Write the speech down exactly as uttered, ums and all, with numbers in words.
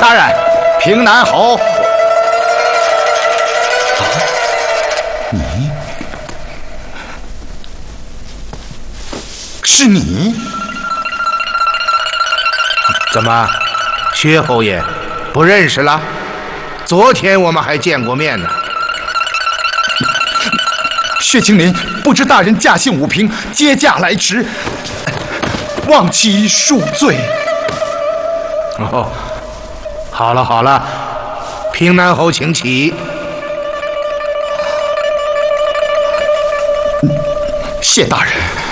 大人，平南侯。啊， 你是你？ 怎么，薛侯爷不认识了？昨天我们还见过面呢。 薛青林不知大人驾幸武平，接驾来迟，望其恕罪。 哦，好了好了，平南侯请起。 谢大人。